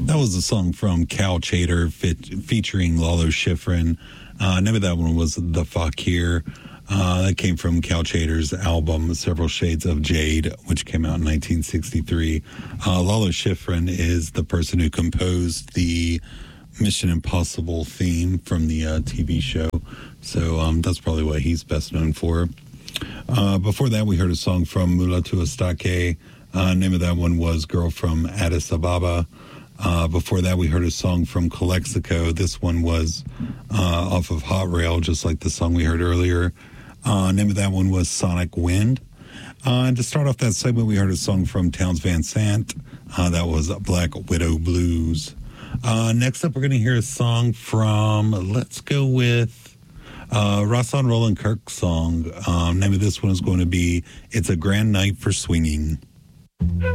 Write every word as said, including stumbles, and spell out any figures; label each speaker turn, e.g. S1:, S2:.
S1: That was a song from Cal Chater fit, featuring Lalo Schifrin. Uh, name of that one was The Fakir. Uh, that came from Cal Chater's album Several Shades of Jade, which came out in nineteen sixty-three. Uh, Lalo Schifrin is the person who composed the Mission Impossible theme from the uh, T V show. So um, that's probably what he's best known for. Uh, before that, we heard a song from Mulatu Astatke. Uh, name of that one was Girl from Addis Ababa. Uh, before that, we heard a song from Calexico. This one was uh, off of Hot Rail, just like the song we heard earlier. Uh, name of that one was Sonic Wind. Uh, and to start off that segment, we heard a song from Townes Van Sant. Uh, that was Black Widow Blues. Uh, next up, we're going to hear a song from, let's go with uh, Rahsaan Roland Kirk's song. Um, name of this one is going to be It's a Grand Night for Swinging.